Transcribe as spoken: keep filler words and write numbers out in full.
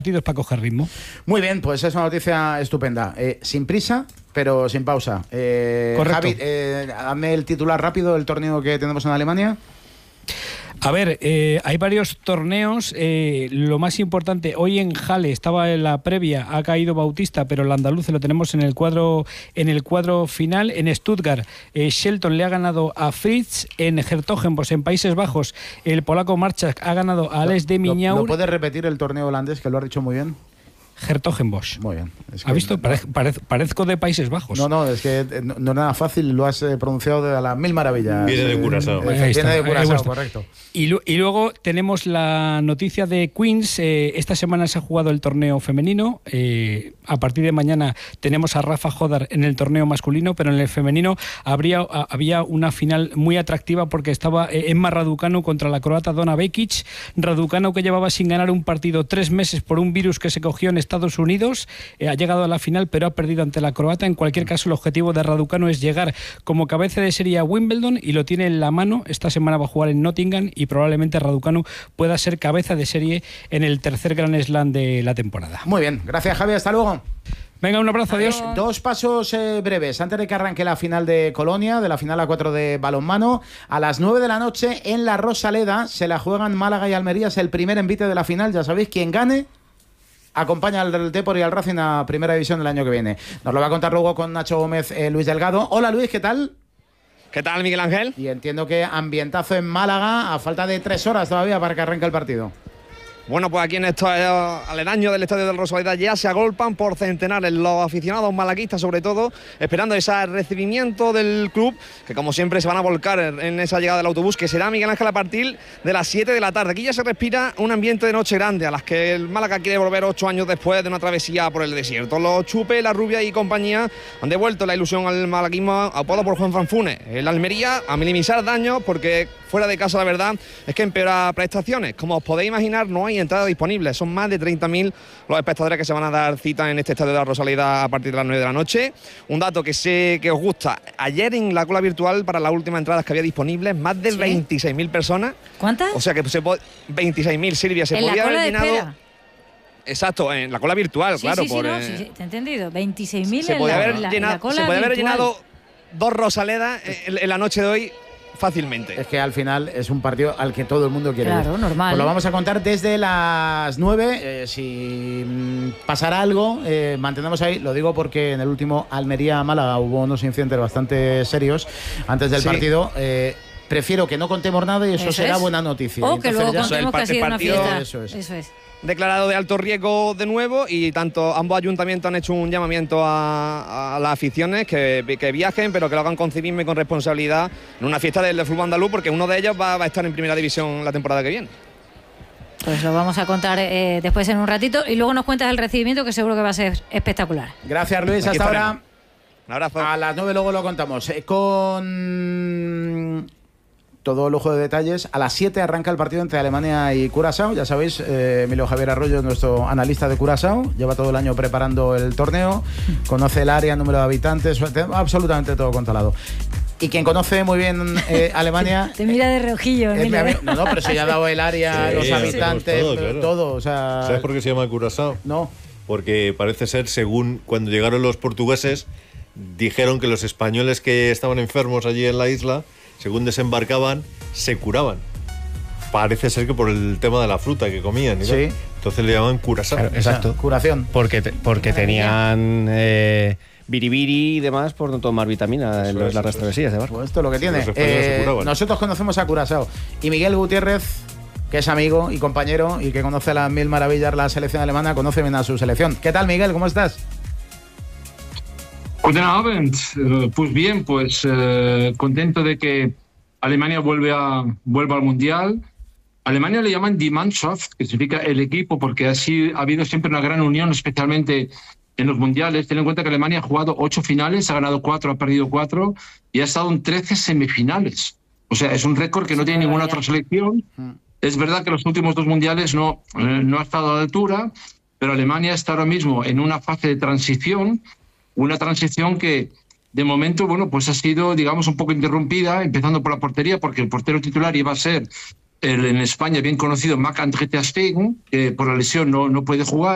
partidos para coger ritmo. Muy bien, pues es una noticia estupenda. Eh, sin prisa, pero sin pausa. Eh, Correcto. Javi, eh, hazme el titular rápido del torneo que tenemos en Alemania. A ver, eh, hay varios torneos. Eh, lo más importante, hoy en Halle estaba en la previa, ha caído Bautista, pero el andaluz lo tenemos en el cuadro en el cuadro final. En Stuttgart, eh, Shelton le ha ganado a Fritz. En Hertogenbosch, en Países Bajos, el polaco Marchak ha ganado a Alex de Miñaur. ¿No puedes repetir el torneo holandés, que lo has dicho muy bien? Hertogenbosch. Muy bien. Es que ¿Ha visto? no, Parez, parez, parezco de Países Bajos. No, no, es que no, no es nada fácil, lo has eh, pronunciado de las mil maravillas. Viene de Curazao. Eh, viene de Curazao, eh, correcto. Y, lo, y luego tenemos la noticia de Queens. Eh, esta semana se ha jugado el torneo femenino. Eh, a partir de mañana tenemos a Rafa Jodar en el torneo masculino, pero en el femenino habría, a, había una final muy atractiva porque estaba eh, Emma Raducanu contra la croata Donna Vekic. Raducanu, que llevaba sin ganar un partido tres meses por un virus que se cogió en Estados Unidos. Eh, ha llegado a la final, pero ha perdido ante la croata. En cualquier caso, el objetivo de Raducanu es llegar como cabeza de serie a Wimbledon y lo tiene en la mano. Esta semana va a jugar en Nottingham y probablemente Raducanu pueda ser cabeza de serie en el tercer Grand Slam de la temporada. Muy bien, gracias Javi, hasta luego. Venga, un abrazo, adiós. Dos pasos eh, breves antes de que arranque la final de Colonia, de la final a cuatro de balonmano. A las nueve de la noche en la Rosaleda se la juegan Málaga y Almería, es el primer envite de la final. Ya sabéis, quien gane acompaña al Depor y al Racing a Primera División el año que viene. Nos lo va a contar luego con Nacho Gómez eh, Luis Delgado. Hola Luis, ¿qué tal? ¿Qué tal, Miguel Ángel? Y entiendo que ambientazo en Málaga a falta de tres horas todavía para que arranque el partido. Bueno, pues aquí en estos aledaños del Estadio del Rosaleda ya se agolpan por centenares los aficionados malaguistas, sobre todo, esperando ese recibimiento del club, que como siempre se van a volcar en esa llegada del autobús, que será, Miguel Ángel, a partir de las siete de la tarde. Aquí ya se respira un ambiente de noche grande, a las que el Málaga quiere volver ocho años después de una travesía por el desierto. Los Chupe, la Rubia y compañía han devuelto la ilusión al malaguismo, apodado por Juan Fanfune. El Almería a minimizar daños, porque fuera de casa la verdad es que empeora prestaciones. Como os podéis imaginar, no hay entradas disponibles. Son más de treinta mil los espectadores que se van a dar cita en este estadio de la Rosaleda a partir de las nueve de la noche. Un dato que sé que os gusta. Ayer en la cola virtual para las últimas entradas que había disponibles, más de ¿sí? veintiséis mil personas. ¿Cuántas? O sea que se veintiséis mil, Silvia, se ¿En podía la cola haber de llenado. Espera? Exacto, en la cola virtual, sí, claro. Sí, sí, por, no, eh... sí, sí, te he entendido. veintiséis mil se en, podía la, haber en, la, llenado, en la cola se podía haber virtual. llenado dos Rosaledas en, en la noche de hoy fácilmente. Es que al final es un partido al que todo el mundo quiere claro, ir. normal. Pues lo vamos a contar desde las nueve. Eh, si mm, pasará algo, eh, mantenemos ahí. Lo digo porque en el último Almería-Málaga hubo unos incidentes bastante serios antes del sí. partido. Eh, prefiero que no contemos nada y eso, eso será es. buena noticia. O que luego ya... contemos que ha sido una fiesta. Eso es. Eso es. Declarado de alto riesgo de nuevo, y tanto ambos ayuntamientos han hecho un llamamiento a, a las aficiones que, que viajen, pero que lo hagan con civismo y con responsabilidad en una fiesta del, del fútbol andaluz, porque uno de ellos va, va a estar en primera división la temporada que viene. Pues lo vamos a contar eh, después en un ratito y luego nos cuentas el recibimiento, que seguro que va a ser espectacular. Gracias, Luis. Aquí hasta estaremos. ahora. Un abrazo. A las nueve luego lo contamos. Eh, con todo lujo de detalles. A las siete arranca el partido entre Alemania y Curazao. Ya sabéis, eh, Emilio Javier Arroyo, nuestro analista de Curazao, lleva todo el año preparando el torneo, conoce el área, número de habitantes, absolutamente todo controlado. Y quien conoce muy bien eh, Alemania... Te mira de reojillo. Es mi amigo. No, no, pero si ya ha dado el área, sí, los habitantes, todo, claro. todo. O sea... ¿Sabes por qué se llama Curazao? No. Porque parece ser, según cuando llegaron los portugueses, dijeron que los españoles que estaban enfermos allí en la isla, según desembarcaban, se curaban. Parece ser que por el tema de la fruta que comían. ¿no? Sí. Entonces le llaman Curazao. Claro, exacto. Curación. Porque, te, porque tenían eh, biribiri y demás por no tomar vitamina en es, las rastravesías de barco. Pues esto es lo que sí, tiene. Eh, se nosotros conocemos a Curazao. Y Miguel Gutiérrez, que es amigo y compañero y que conoce las mil maravillas la selección alemana, conoce bien a su selección. ¿Qué tal, Miguel? ¿Cómo estás? Guten Abend. Pues bien, pues eh, contento de que Alemania vuelve, a, vuelve al Mundial. Alemania le llaman Die Mannschaft, que significa el equipo, porque así ha habido siempre una gran unión, especialmente en los Mundiales. Ten en cuenta que Alemania ha jugado ocho finales, ha ganado cuatro, ha perdido cuatro y ha estado en trece semifinales. O sea, es un récord que no tiene ninguna otra selección. Es verdad que los últimos dos Mundiales no, eh, no ha estado a la altura, pero Alemania está ahora mismo en una fase de transición, una transición que de momento, bueno, pues ha sido, digamos, un poco interrumpida, empezando por la portería, porque el portero titular iba a ser el en España bien conocido Marc-André ter Stegen, que por la lesión no, no puede jugar.